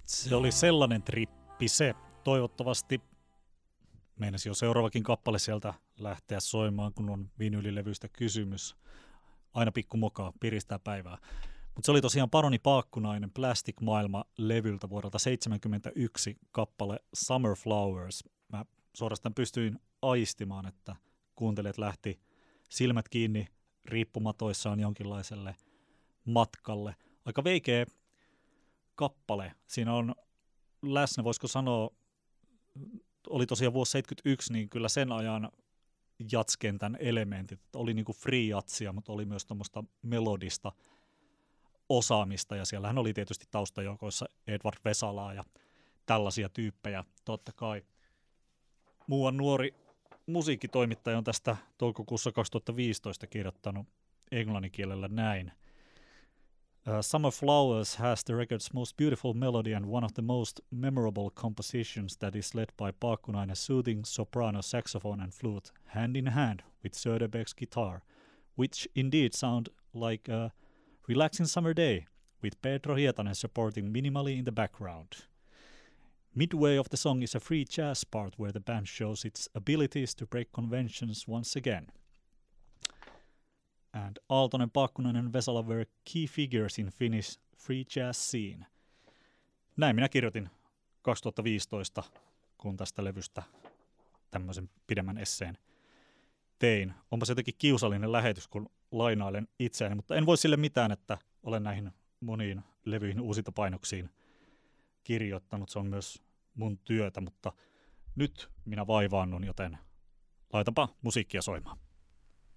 Se oli sellainen trippi se. Toivottavasti meinasi jo seuraavakin kappale sieltä lähteä soimaan, kun on vinylilevyistä kysymys. Aina pikku mokaa, piristää päivää. Mutta se oli tosiaan Paroni Paakkunainen Plastic Maailma-levyltä vuodelta 1971 kappale Summer Flowers. Mä suorastaan pystyin aistimaan, että kuuntelijat lähti silmät kiinni riippumatoissaan jonkinlaiselle matkalle. Aika veikeä kappale. Siinä on läsnä, voisiko sanoa, oli tosiaan vuosi 1971, niin kyllä sen ajan jatskentän elementit. Oli niinku free jatsia, mutta oli myös tuommoista melodista osaamista, ja siellähän oli tietysti taustajoukoissa Edward Vesalaa ja tällaisia tyyppejä, totta kai. Muuan nuori musiikkitoimittaja on tästä toukokuussa 2015 kirjoittanut englannin kielellä näin. Summer Flowers has the record's most beautiful melody and one of the most memorable compositions that is led by Paakkunainen soothing soprano saxophone and flute hand in hand with Söderberg's guitar, which indeed sound like a relaxing summer day with Pedro Hietanen supporting minimally in the background. Midway of the song is a free jazz part where the band shows its abilities to break conventions once again. And Aaltonen, Paakkunainen and Vesala were key figures in Finnish free jazz scene. Näin minä kirjoitin 2015, kun tästä levystä tämmöisen pidemmän esseen tein. Onpa se jotenkin kiusallinen lähetys, kun lainailen itseäni, mutta en voi sille mitään, että olen näihin moniin levyihin uusintapainoksiin kirjoittanut. Se on myös mun työtä, mutta nyt minä vaivaannun, joten laitanpa musiikkia soimaan.